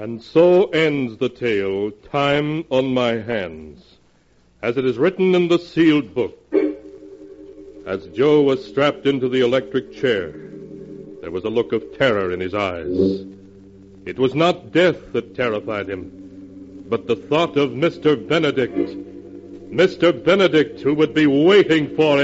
And so ends the tale, Time on My Hands, as it is written in the sealed book. As Joe was strapped into the electric chair, there was a look of terror in his eyes. It was not death that terrified him, but the thought of Mr. Benedict. Mr. Benedict, who would be waiting for him.